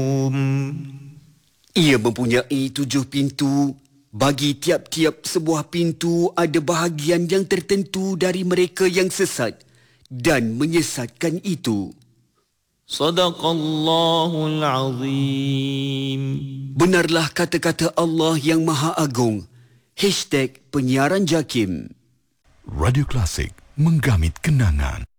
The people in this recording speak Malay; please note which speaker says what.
Speaker 1: Ia mempunyai 7 pintu. Bagi tiap-tiap sebuah pintu ada bahagian yang tertentu dari mereka yang sesat dan menyesatkan itu.
Speaker 2: Sadaqallahul Azim.
Speaker 1: Benarlah kata-kata Allah yang Maha Agung. #penyiaran JAKIM.
Speaker 3: Radio Klasik, menggamit kenangan.